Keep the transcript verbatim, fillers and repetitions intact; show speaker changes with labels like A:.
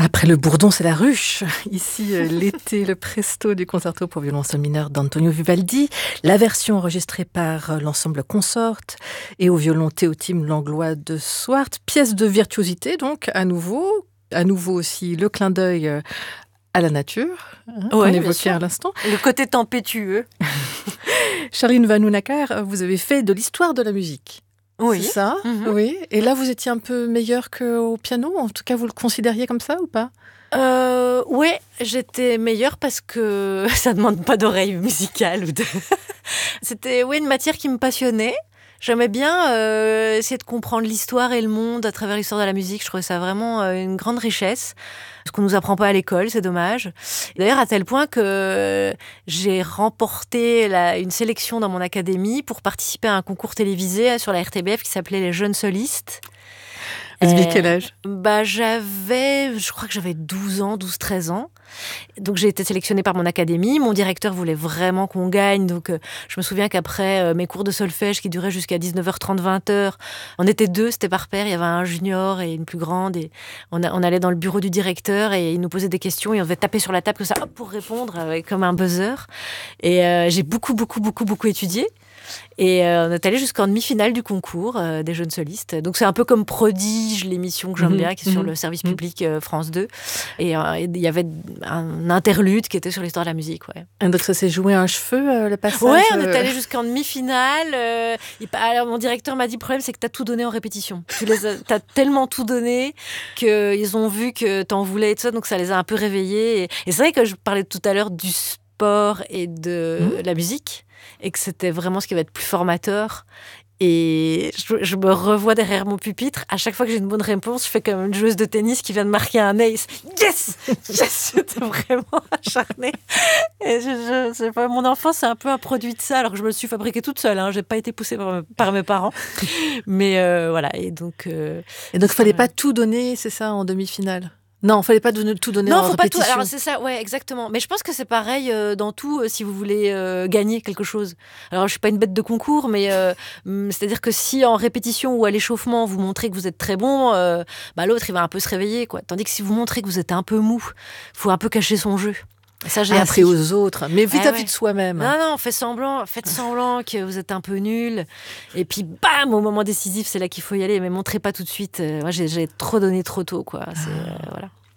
A: Après le bourdon, c'est la ruche. Ici, euh, l'été, le presto du concerto pour violon seul mineur d'Antonio Vivaldi, la version enregistrée par euh, l'ensemble Consort et au violon Théotime Langlois de Swart. Pièce de virtuosité, donc, à nouveau. À nouveau aussi, le clin d'œil euh, à la nature, hein,
B: ouais,
A: qu'on évoquait à l'instant.
B: Le côté tempétueux.
A: Charline Vanhoenacker, vous avez fait de l'histoire de la musique.
B: Oui.
A: C'est ça,
B: mm-hmm.
A: oui. Et là, vous étiez un peu meilleur qu'au piano. En tout cas, vous le considériez comme ça ou pas ?
B: euh, Oui, j'étais meilleure parce que ça ne demande pas d'oreille musicale. Ou de... C'était oui, une matière qui me passionnait. J'aimais bien euh, essayer de comprendre l'histoire et le monde à travers l'histoire de la musique. Je trouvais ça vraiment euh, une grande richesse. Ce qu'on ne nous apprend pas à l'école, c'est dommage. D'ailleurs, à tel point que j'ai remporté la, une sélection dans mon académie pour participer à un concours télévisé sur la R T B F qui s'appelait Les Jeunes Solistes.
A: Vous aviez quel âge ?
B: Bah, j'avais, je crois que j'avais douze ans, douze treize ans. Donc j'ai été sélectionnée par mon académie. Mon directeur voulait vraiment qu'on gagne. Donc euh, je me souviens qu'après euh, mes cours de solfège qui duraient jusqu'à dix-neuf heures trente, vingt heures, on était deux, c'était par paire. Il y avait un junior et une plus grande. Et on, a, on allait dans le bureau du directeur et il nous posait des questions et on devait taper sur la table comme ça hop, pour répondre avec, comme un buzzer. Et euh, j'ai beaucoup, beaucoup, beaucoup, beaucoup étudié. Et euh, on est allé jusqu'en demi-finale du concours euh, des jeunes solistes. Donc c'est un peu comme Prodige, l'émission que j'aime mmh, bien, qui est mmh, sur le service mmh. public euh, France deux. Et il euh, y avait un interlude qui était sur l'histoire de la musique. Ouais.
A: Et donc ça s'est joué un cheveu, euh, le passage.
B: Ouais, on est allé jusqu'en demi-finale. Euh, il, alors mon directeur m'a dit, le problème c'est que t'as tout donné en répétition. Tu les as, t'as tellement tout donné qu'ils ont vu que t'en voulais et tout ça, donc ça les a un peu réveillés. Et, et c'est vrai que je parlais tout à l'heure du sport et de mmh. la musique. Et que c'était vraiment ce qui va être plus formateur. Et je, je me revois derrière mon pupitre. À chaque fois que j'ai une bonne réponse, je fais comme une joueuse de tennis qui vient de marquer un ace. Yes, yes, j'étais vraiment acharnée. Et je, je, je sais pas, mon enfance, c'est un peu un produit de ça, alors que je me le suis fabriquée toute seule. Hein. J'ai pas été poussée par, par mes parents. Mais euh, voilà. Et donc, euh,
A: et donc, il fallait euh... pas tout donner, c'est ça, en demi-finale ? Non, il ne fallait pas donner, tout donner
B: non,
A: en
B: faut
A: répétition.
B: Pas tout. Alors, c'est ça, ouais, exactement. Mais je pense que c'est pareil euh, dans tout, euh, si vous voulez euh, gagner quelque chose. Alors, je ne suis pas une bête de concours, mais euh, c'est-à-dire que si en répétition ou à l'échauffement, vous montrez que vous êtes très bon, euh, bah, l'autre, il va un peu se réveiller, quoi. Tandis que si vous montrez que vous êtes un peu mou, il faut un peu cacher son jeu.
A: Ça, j'ai appris aux autres, mais vis-à-vis ah ouais. de soi-même.
B: Non, non, faites semblant, faites semblant que vous êtes un peu nul. Et puis, bam, au moment décisif, c'est là qu'il faut y aller. Mais montrez pas tout de suite. Moi, j'ai, j'ai trop donné trop tôt, quoi. C'est, euh, voilà.